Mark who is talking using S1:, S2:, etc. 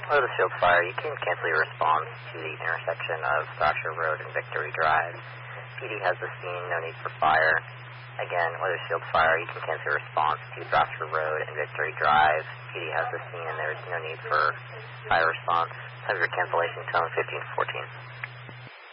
S1: Weathersfield Fire, you can cancel your response to the intersection of Thrasher Road and Victory Drive. PD has the scene, no need for fire. Again, Weathersfield Fire, you can cancel your response to Thrasher Road and Victory Drive. PD has the scene and there is no need for fire response. Have your cancellation tone 1514.